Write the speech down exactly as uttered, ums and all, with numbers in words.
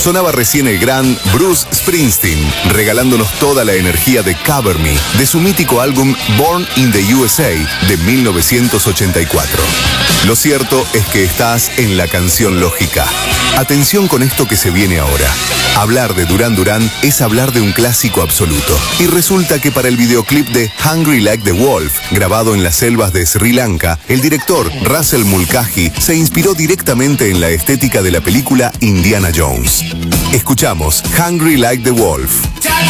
sonaba recién el gran Bruce Springsteen, regalándonos toda la energía de Cover Me, de su mítico álbum Born in the U S A de mil novecientos ochenta y cuatro. Lo cierto es que estás en la canción lógica. Atención con esto que se viene ahora. Hablar de Duran Duran es hablar de un clásico absoluto. Y resulta que para el videoclip de Hungry Like the Wolf, grabado en las selvas de Sri Lanka, el director Russell Mulcahy se inspiró directamente en la estética de la película Indiana Jones. Escuchamos Hungry Like the Wolf.